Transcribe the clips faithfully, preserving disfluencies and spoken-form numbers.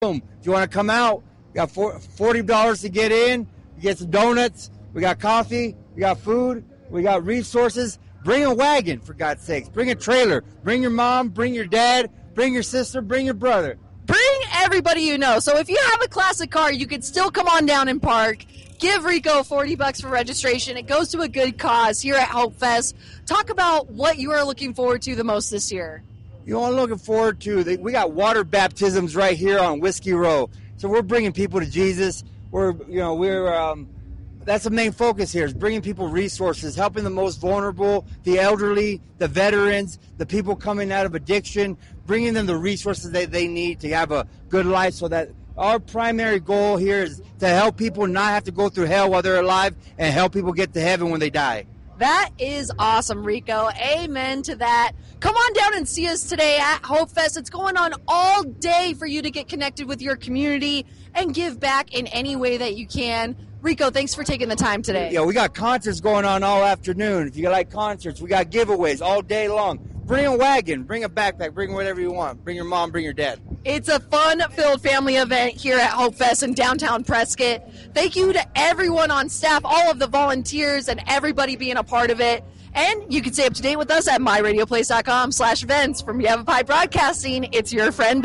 Boom. If you want to come out, we got forty dollars to get in. You get some donuts. We got coffee. We got food. We got resources. Bring a wagon, for God's sakes. Bring a trailer. Bring your mom. Bring your dad. Bring your sister. Bring your brother. Bring everybody you know. So if you have a classic car, you can still come on down and park. Give Rico forty bucks for registration. It goes to a good cause here at Hope Fest. Talk about what you are looking forward to the most this year. You know, I'm looking forward to, the, we got water baptisms right here on Whiskey Row. So we're bringing people to Jesus. We're, you know, we're, um, that's the main focus here, is bringing people resources, helping the most vulnerable, the elderly, the veterans, the people coming out of addiction, bringing them the resources that they need to have a good life. So that our primary goal here is to help people not have to go through hell while they're alive and help people get to heaven when they die. That is awesome, Rico. Amen to that. Come on down and see us today at Hope Fest. It's going on all day for you to get connected with your community and give back in any way that you can. Rico, thanks for taking the time today. Yeah, we got concerts going on all afternoon. If you like concerts, we got giveaways all day long. Bring a wagon, bring a backpack, bring whatever you want. Bring your mom, bring your dad. It's a fun-filled family event here at Hope Fest in downtown Prescott. Thank you to everyone on staff, all of the volunteers, and everybody being a part of it. And you can stay up to date with us at my radio place dot com slash events. From Yavapai Broadcasting, it's your friend.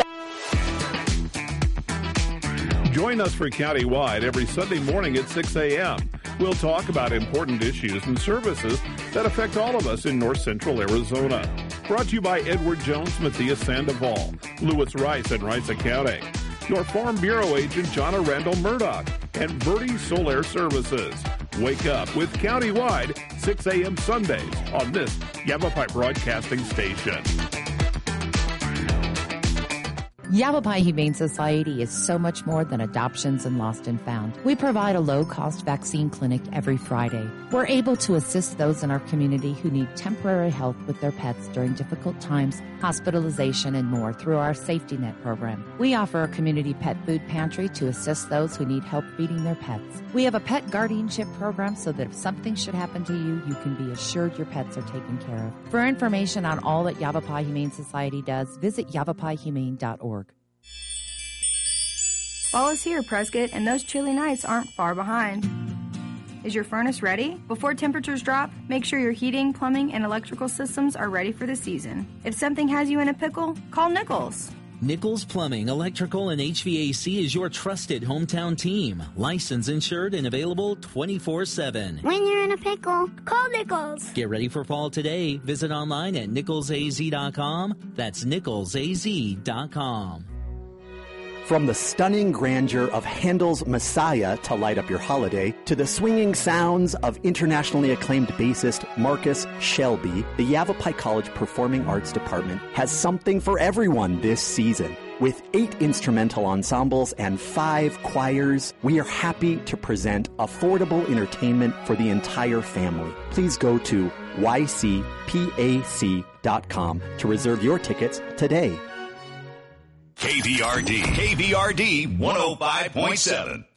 Join us for Countywide every Sunday morning at six a.m. We'll talk about important issues and services that affect all of us in north central Arizona. Brought to you by Edward Jones, Matthias Sandoval, Lewis Rice in Rice County, your Farm Bureau agent, Jonna Randall Murdoch, and Verde Solar Services. Wake up with Countywide, six a.m. Sundays on this Yavapai Broadcasting Station. Yavapai Humane Society is so much more than adoptions and lost and found. We provide a low-cost vaccine clinic every Friday. We're able to assist those in our community who need temporary help with their pets during difficult times, hospitalization, and more through our Safety Net program. We offer a community pet food pantry to assist those who need help feeding their pets. We have a pet guardianship program so that if something should happen to you, you can be assured your pets are taken care of. For information on all that Yavapai Humane Society does, visit yavapai humane dot org. Fall is here, Prescott, and those chilly nights aren't far behind. Is your furnace ready? Before temperatures drop, make sure your heating, plumbing, and electrical systems are ready for the season. If something has you in a pickle, call Nichols. Nichols Plumbing, Electrical, and H V A C is your trusted hometown team. Licensed, insured, and available twenty-four seven. When you're in a pickle, call Nichols. Get ready for fall today. Visit online at nichols a z dot com. That's nichols a z dot com. From the stunning grandeur of Handel's Messiah to light up your holiday, to the swinging sounds of internationally acclaimed bassist Marcus Shelby, the Yavapai College Performing Arts Department has something for everyone this season. With eight instrumental ensembles and five choirs, we are happy to present affordable entertainment for the entire family. Please go to y c p a c dot com to reserve your tickets today. K V R D, K V R D one oh five point seven.